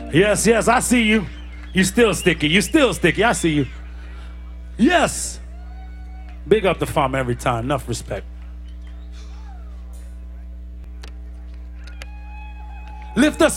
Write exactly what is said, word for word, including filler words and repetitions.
Yes, yes, I see you. You still sticky. You still sticky. I see you. Yes. Big up the farm every time. Enough respect. Lift us